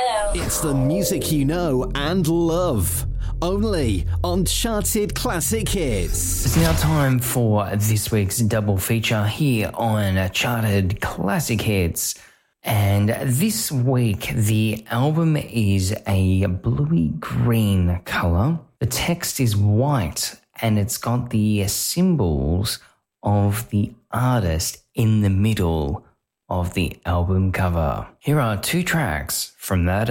It's the music you know and love. Only on Charted Classic Hits. It's now time for this week's double feature here on Charted Classic Hits. And this week, the album is a bluey-green colour. The text is white and it's got the symbols of the artist in the middle of the album cover. Here are two tracks from that